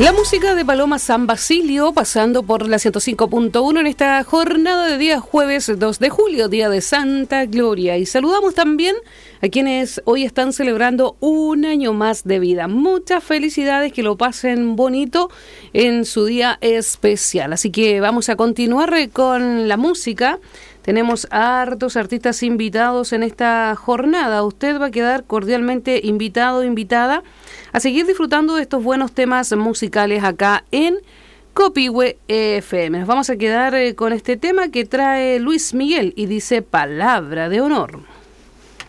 La música de Paloma San Basilio, pasando por la 105.1 en esta jornada de día jueves 2 de julio, día de Santa Gloria. Y saludamos también a quienes hoy están celebrando un año más de vida. Muchas felicidades, que lo pasen bonito en su día especial. Así que vamos a continuar con la música. Tenemos hartos artistas invitados en esta jornada. Usted va a quedar cordialmente invitado, invitada a seguir disfrutando de estos buenos temas musicales acá en Copihue FM. Nos vamos a quedar con este tema que trae Luis Miguel y dice Palabra de Honor.